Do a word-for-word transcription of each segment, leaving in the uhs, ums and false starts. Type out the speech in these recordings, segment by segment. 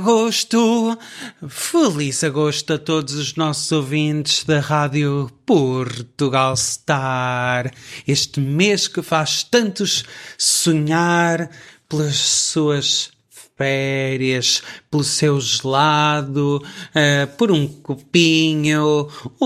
Agosto, feliz agosto a todos os nossos ouvintes da Rádio Portugal Star. Este mês que faz tantos sonhar pelas suas férias, pelo seu gelado, uh, por um copinho,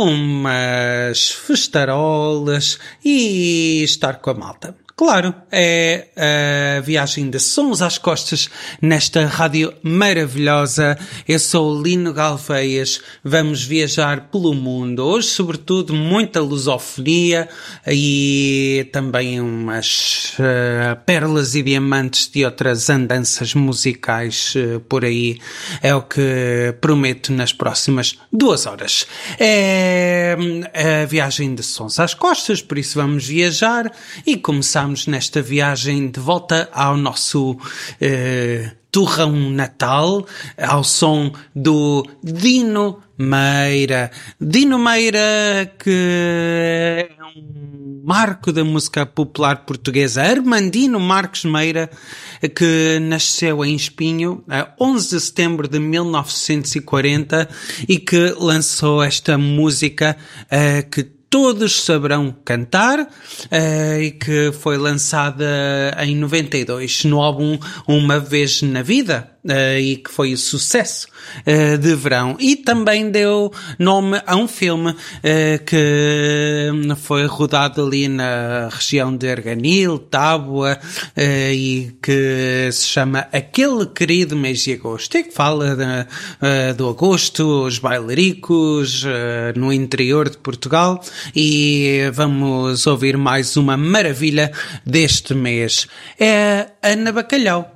umas festarolas e estar com a malta. Claro, é a viagem de sons às costas nesta rádio maravilhosa. Eu sou o Lino Galveias, vamos viajar pelo mundo. Hoje, sobretudo, muita lusofonia e também umas uh, pérolas e diamantes de outras andanças musicais uh, por aí. É o que prometo nas próximas duas horas. É a viagem de sons às costas, por isso vamos viajar e começar nesta viagem de volta ao nosso eh, torrão natal, ao som do Dino Meira. Dino Meira, que é um marco da música popular portuguesa. Armandino Marques Meira, que nasceu em Espinho a onze de setembro de mil novecentos e quarenta e que lançou esta música eh, que todos saberão cantar uh, e que foi lançada em noventa e dois no álbum Uma Vez na Vida uh, e que foi o sucesso uh, de verão e também deu nome a um filme uh, que foi rodado ali na região de Arganil, Tábua uh, e que se chama Aquele Querido Mês de Agosto e que fala de, uh, do agosto, os bailaricos uh, no interior de Portugal. E vamos ouvir mais uma maravilha deste mês. É Ana Bacalhau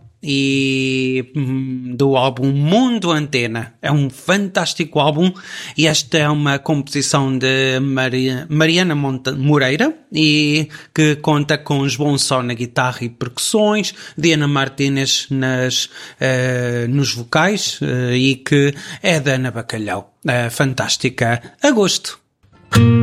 e do álbum Mundo Antena. É um fantástico álbum e esta é uma composição de Maria, Mariana Monta, Moreira e que conta com João Só na guitarra e percussões, Diana Martínez nas, uh, nos vocais uh, e que é da Ana Bacalhau. Uh, fantástica. Agosto.